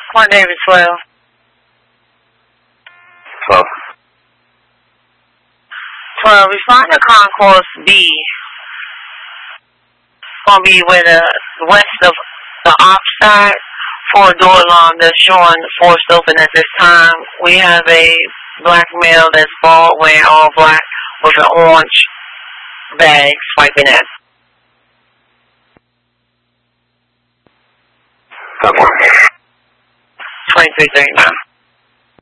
Point David 12. 12. 12. Respond to Concourse B. It's going to be where the west of the offside for a door alarm that's showing forced open at this time. We have a black male that's bald, wearing all black with an orange bag swiping at. 2339.